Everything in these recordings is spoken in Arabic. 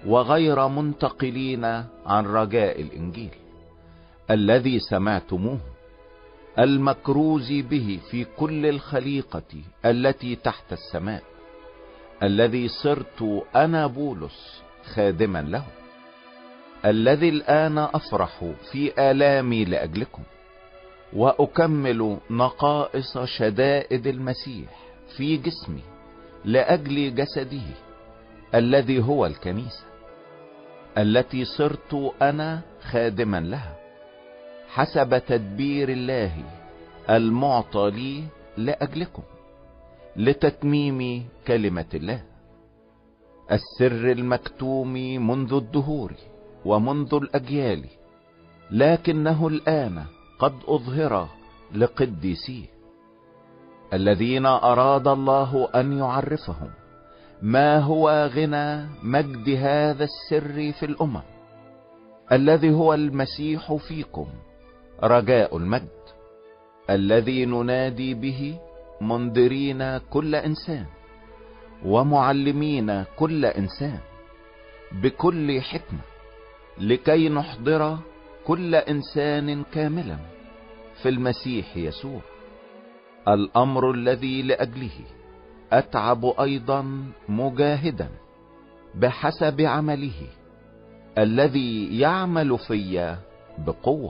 وغير منتقلين عن رجاء الانجيل الذي سمعتموه المكروز به في كل الخليقة التي تحت السماء، الذي صرت انا بولس خادما له، الذي الان افرح في آلامي لاجلكم، واكمل نقائص شدائد المسيح في جسمي لاجل جسده الذي هو الكنيسة، التي صرت انا خادما لها حسب تدبير الله المعطى لي لاجلكم لتتميم كلمة الله، السر المكتوم منذ الدهور ومنذ الاجيال، لكنه الان قد اظهر لقديسيه الذين اراد الله ان يعرفهم ما هو غنى مجد هذا السر في الامم، الذي هو المسيح فيكم رجاء المجد، الذي ننادي به منذرين كل انسان ومعلمين كل انسان بكل حكمة، لكي نحضر كل انسان كاملا في المسيح يسوع، الامر الذي لاجله اتعب ايضا مجاهدا بحسب عمله الذي يعمل في بقوة.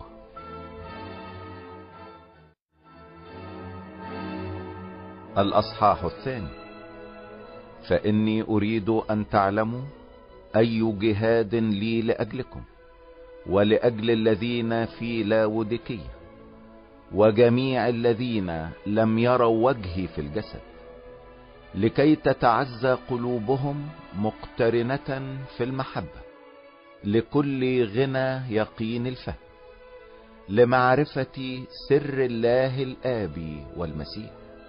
الاصحاح الثاني. فاني اريد ان تعلموا اي جهاد لي لاجلكم ولاجل الذين في لاوديكية وجميع الذين لم يروا وجهي في الجسد، لكي تتعزى قلوبهم مقترنة في المحبة لكل غنى يقين الفهم، لمعرفة سر الله الآب والمسيح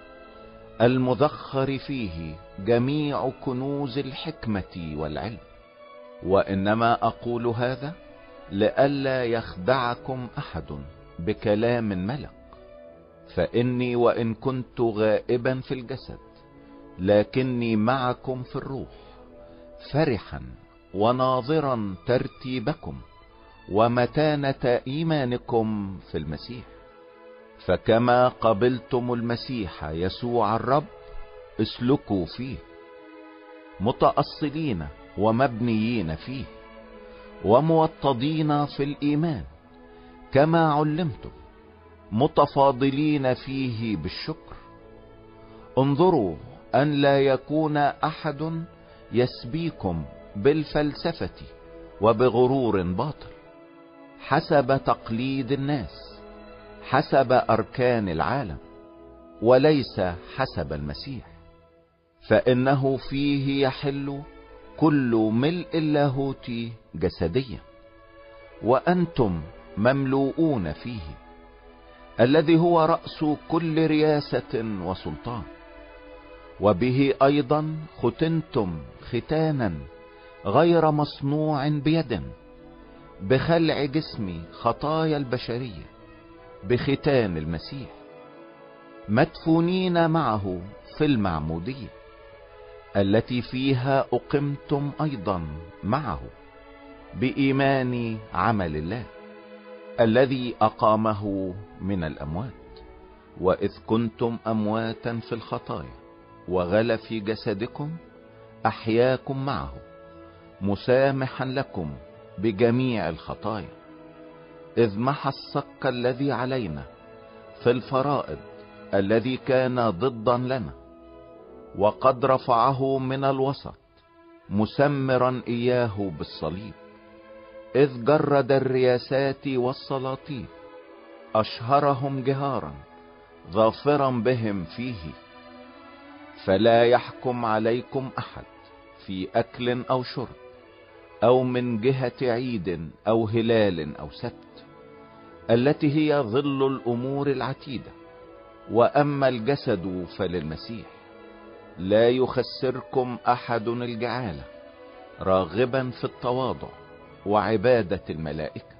المذخر فيه جميع كنوز الحكمة والعلم. وإنما أقول هذا لئلا يخدعكم أحد بكلام ملق، فإني وإن كنت غائبا في الجسد لكني معكم في الروح، فرحا وناظرا ترتيبكم ومتانة ايمانكم في المسيح. فكما قبلتم المسيح يسوع الرب اسلكوا فيه، متأصلين ومبنيين فيه وموطدين في الايمان كما علمتم، متفاضلين فيه بالشكر. انظروا ان لا يكون احد يسبيكم بالفلسفة وبغرور باطل حسب تقليد الناس، حسب اركان العالم وليس حسب المسيح، فانه فيه يحل كل ملء اللاهوت جسديا، وانتم مملوءون فيه، الذي هو رأس كل رياسة وسلطان، وبه ايضا ختنتم ختانا غير مصنوع بيد بخلع جسم خطايا البشرية بختان المسيح، مدفونين معه في المعمودية التي فيها اقمتم ايضا معه بإيمان عمل الله الذي اقامه من الاموات، واذ كنتم امواتا في الخطايا وغلف جسدكم احياكم معه، مسامحا لكم بجميع الخطايا، اذ محى الصك الذي علينا في الفرائض الذي كان ضدا لنا، وقد رفعه من الوسط مسمرا اياه بالصليب، اذ جرد الرياسات والسلاطين اشهرهم جهارا ظافرا بهم فيه، فلا يحكم عليكم احد في اكل او شرب او من جهة عيد او هلال او سبت، التي هي ظل الامور العتيدة، واما الجسد فللمسيح. لا يخسركم احد الجعالة، راغبا في التواضع وعبادة الملائكة،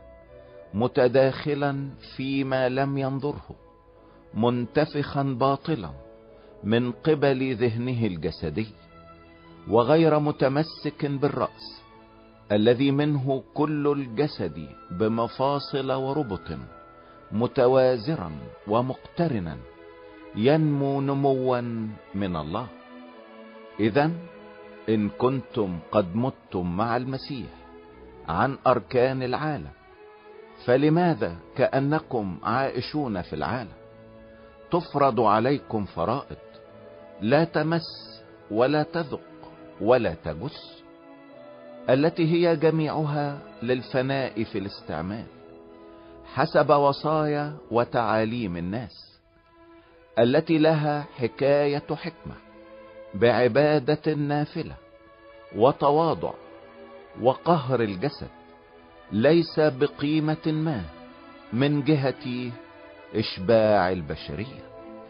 متداخلا فيما لم ينظره، منتفخا باطلا من قبل ذهنه الجسدي، وغير متمسك بالرأس الذي منه كل الجسد بمفاصل وربط متوازرا ومقترنا ينمو نموا من الله. إذن إن كنتم قد متم مع المسيح عن أركان العالم، فلماذا كأنكم عائشون في العالم تفرض عليكم فرائض لا تمس ولا تذق ولا تجس، التي هي جميعها للفناء في الاستعمال حسب وصايا وتعاليم الناس، التي لها حكاية حكمة بعبادة نافلة وتواضع وقهر الجسد، ليس بقيمة ما من جهة إشباع البشرية.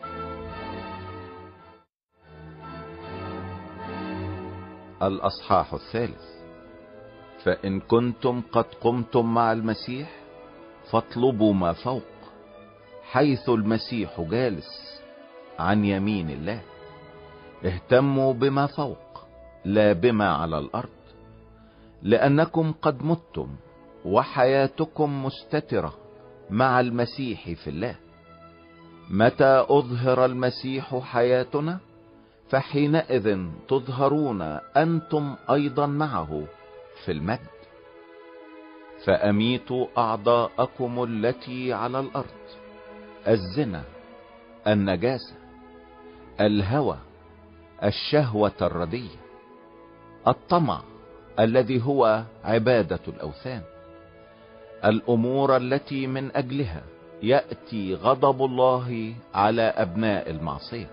الأصحاح 3. فإن كنتم قد قمتم مع المسيح فاطلبوا ما فوق، حيث المسيح جالس عن يمين الله. اهتموا بما فوق لا بما على الأرض، لأنكم قد متم وحياتكم مستترة مع المسيح في الله. متى أظهر المسيح حياتنا فحينئذ تظهرون أنتم أيضا معه في المجد. فأميتوا أعضاءكم التي على الأرض: الزنا، النجاسة، الهوى، الشهوة الردية، الطمع الذي هو عبادة الأوثان، الأمور التي من أجلها يأتي غضب الله على أبناء المعصية،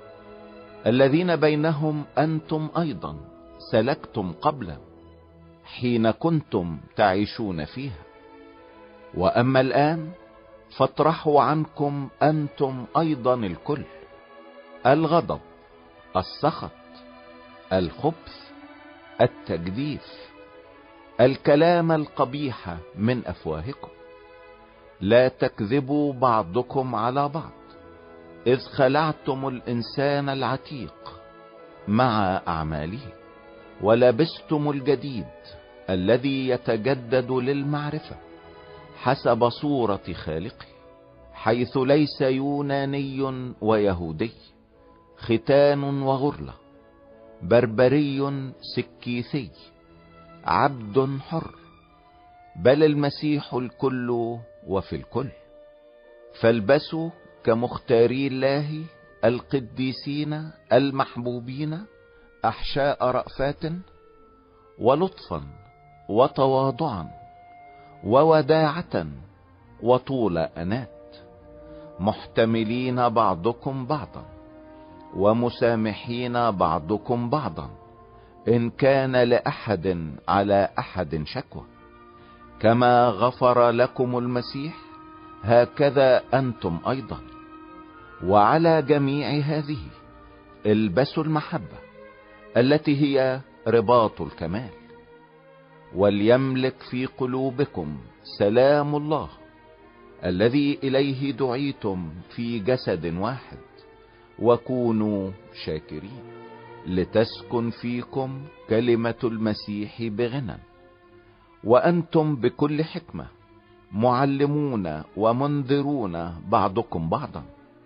الذين بينهم أنتم أيضا سلكتم قبلا حين كنتم تعيشون فيها. وأما الآن فاطرحوا عنكم أنتم أيضا الكل: الغضب، السخط، الخبث، التجديف، الكلام القبيح من أفواهكم. لا تكذبوا بعضكم على بعض، إذ خلعتم الإنسان العتيق مع أعماله، ولبستم الجديد الذي يتجدد للمعرفة حسب صورة خالقه، حيث ليس يوناني ويهودي، ختان وغرلة، بربري سكيثي، عبد حر، بل المسيح الكل وفي الكل. فالبسوا كمختاري الله القديسين المحبوبين أحشاء رأفات ولطفا وتواضعا ووداعة وطول أنات، محتملين بعضكم بعضا ومسامحين بعضكم بعضا إن كان لأحد على أحد شكوى. كما غفر لكم المسيح هكذا أنتم أيضا. وعلى جميع هذه البسوا المحبة التي هي رباط الكمال. وليملك في قلوبكم سلام الله الذي إليه دعيتم في جسد واحد، وكونوا شاكرين. لتسكن فيكم كلمة المسيح بغنى، وأنتم بكل حكمة معلمون ومنذرون بعضكم بعضا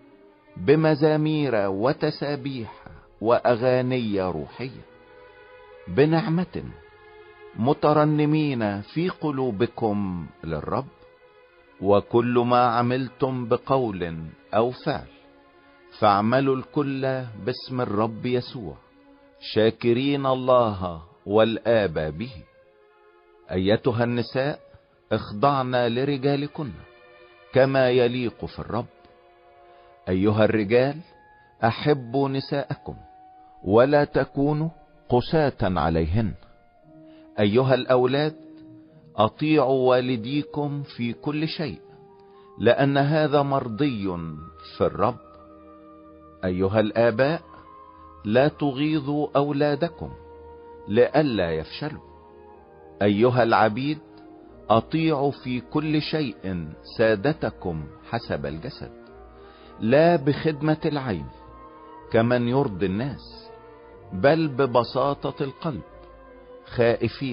بمزامير وتسابيح وأغاني روحية، بنعمة مترنمين في قلوبكم للرب. وكل ما عملتم بقول أو فعل فاعملوا الكل باسم الرب يسوع، شاكرين الله والآب به. أيتها النساء اخضعن لرجالكن كما يليق في الرب. أيها الرجال أحبوا نساءكم ولا تكونوا قساة عليهن. أيها الأولاد أطيعوا والديكم في كل شيء، لأن هذا مرضي في الرب. أيها الآباء لا تغيظوا أولادكم لئلا يفشلوا. أيها العبيد أطيعوا في كل شيء سادتكم حسب الجسد، لا بخدمة العين كمن يرضي الناس، بل ببساطة القلب، خائفين